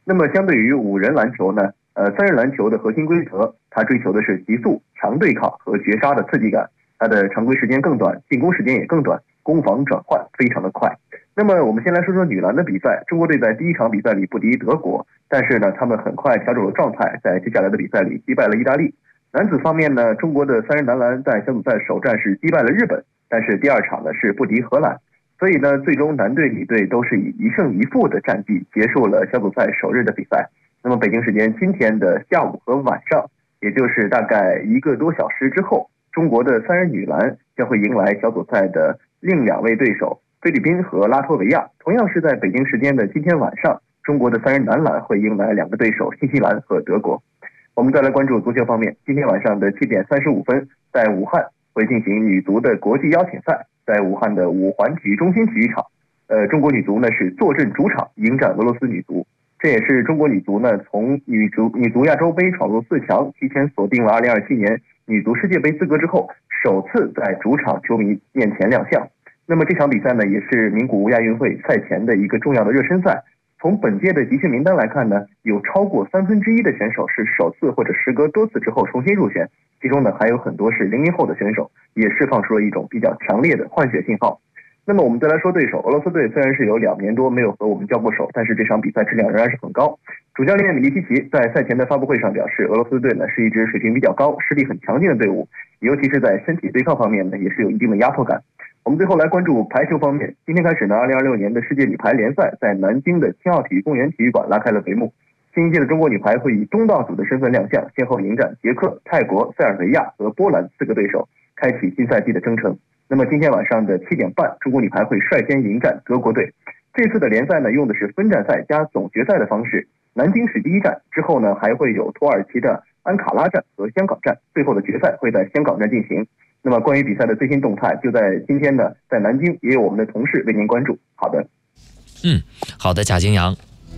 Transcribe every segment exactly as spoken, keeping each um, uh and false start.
那么相对于五人篮球呢，呃，三人篮球的核心规则，它追求的是急速、强对抗和绝杀的刺激感，它的常规时间更短，进攻时间也更短，攻防转换非常的快。那么我们先来说说女篮的比赛，中国队在第一场比赛里不敌德国，但是呢，他们很快调整了状态，在接下来的比赛里击败了意大利。男子方面呢，中国的三人男篮在小组赛首战是击败了日本，但是第二场呢是不敌荷兰，所以呢，最终男队女队都是以一胜一负的战绩结束了小组赛首日的比赛。那么北京时间今天的下午和晚上，也就是大概一个多小时之后，中国的三人女篮将会迎来小组赛的另两位对手菲律宾和拉脱维亚。同样是在北京时间的今天晚上，中国的三人男篮会迎来两个对手新西兰和德国。我们再来关注足球方面，今天晚上的七点三十五分，在武汉会进行女足的国际邀请赛，在武汉的五环体育中心体育场，呃，中国女足呢是坐镇主场迎战俄罗斯女足。这也是中国女足呢从女足女足亚洲杯闯入四强，提前锁定了二零二七年女足世界杯资格之后，首次在主场球迷面前亮相。那么这场比赛呢，也是名古屋亚运会赛前的一个重要的热身赛。从本届的集训名单来看呢，有超过三分之一的选手是首次或者时隔多次之后重新入选，其中呢还有很多是零零后的选手，也释放出了一种比较强烈的换血信号。那么我们再来说对手，俄罗斯队虽然是有两年多没有和我们交过手，但是这场比赛质量仍然是很高。主教练米利基奇在赛前的发布会上表示，俄罗斯队呢是一支水平比较高、实力很强劲的队伍，尤其是在身体对抗方面呢也是有一定的压迫感。我们最后来关注排球方面，今天开始呢，二零二六年的世界女排联赛在南京的青奥体育公园体育馆拉开了帷幕。新一届的中国女排会以东道主的身份亮相，先后迎战捷克、泰国、塞尔维亚和波兰四个对手，开启新赛季的征程。那么今天晚上的七点半，中国女排会率先迎战德国队。这次的联赛呢，用的是分站赛加总决赛的方式，南京是第一站，之后呢还会有土耳其的安卡拉站和香港站，最后的决赛会在香港站进行。那么关于比赛的最新动态，就在今天呢，在南京也有我们的同事为您关注。好的， 嗯，好的，贾金阳。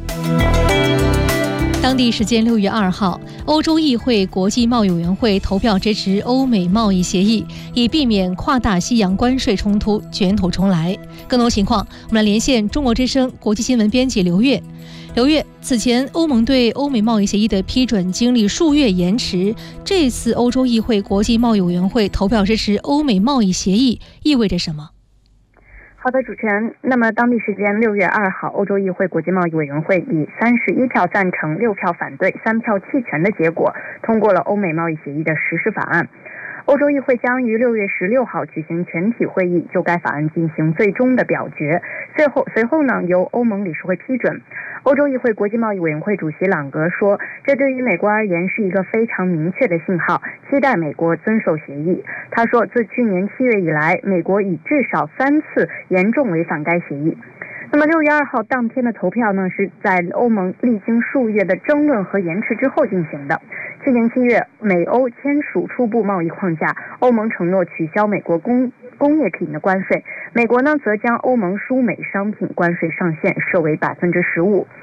当地时间六月二号，欧洲议会国际贸易委员会投票支持欧美贸易协议，以避免跨大西洋关税冲突卷土重来。更多情况，我们来连线中国之声国际新闻编辑刘月。刘月，此前欧盟对欧美贸易协议的批准经历数月延迟，这次欧洲议会国际贸易委员会投票支持欧美贸易协议，意味着什么？ 好的，主持人。那么当地时间六月二号，欧洲议会国际贸易委员会以三十一票赞成、六票反对、三票弃权的结果，通过了欧美贸易协议的实施法案。欧洲议会将于六月十六号举行全体会议，就该法案进行最终的表决。随后，随后呢，由欧盟理事会批准。欧洲议会国际贸易委员会主席朗格说，这对于美国而言是一个非常明确的信号，期待美国遵守协议。他说，自去年七月以来，美国已至少三次严重违反该协议。那么六月二号当天的投票呢，是在欧盟历经数月的争论和延迟之后进行的。去年七月，美欧签署初步贸易框架，欧盟承诺取消美国工工业品的关税，美国呢则将欧盟输美商品关税上限设为百分之十五。